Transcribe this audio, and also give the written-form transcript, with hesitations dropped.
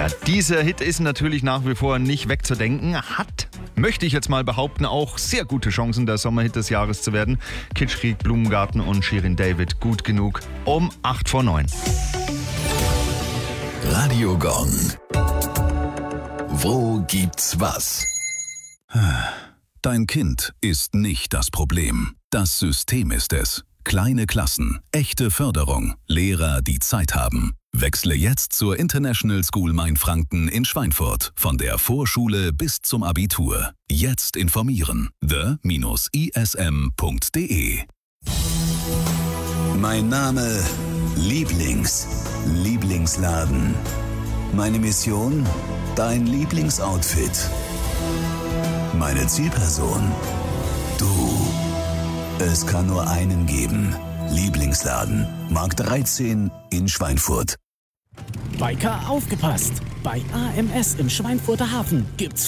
dieser Hit ist natürlich nach wie vor nicht wegzudenken. Hat, möchte ich jetzt mal behaupten, auch sehr gute Chancen, der Sommerhit des Jahres zu werden. Kitschkrieg, Blumengarten und Shirin David, gut genug, um 8:09. Radio Gong. Wo gibt's was? Dein Kind ist nicht das Problem. Das System ist es. Kleine Klassen, echte Förderung, Lehrer, die Zeit haben. Wechsle jetzt zur International School Mainfranken in Schweinfurt. Von der Vorschule bis zum Abitur. Jetzt informieren. the-ism.de. Mein Name Lieblingsladen. Meine Mission? Dein Lieblingsoutfit. Meine Zielperson? Du. Es kann nur einen geben. Lieblingsladen. Markt 13 in Schweinfurt. Biker, aufgepasst! Bei AMS im Schweinfurter Hafen gibt's